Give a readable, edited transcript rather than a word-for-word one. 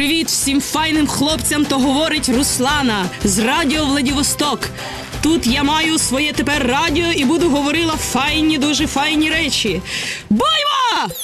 Привіт всім файним хлопцям, то говорить Руслана з Радіо Владивосток. Тут я маю своє тепер радіо і буду говорила файні, дуже файні речі. Бойва!